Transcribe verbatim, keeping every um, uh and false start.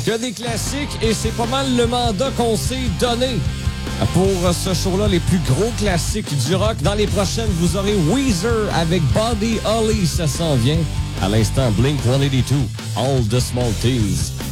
Que des classiques et c'est pas mal le mandat qu'on s'est donné. Pour ce show-là, les plus gros classiques du rock. Dans les prochaines, vous aurez Weezer avec Buddy Holly, ça s'en vient. À l'instant, Blink one eighty-two, All the Small Things.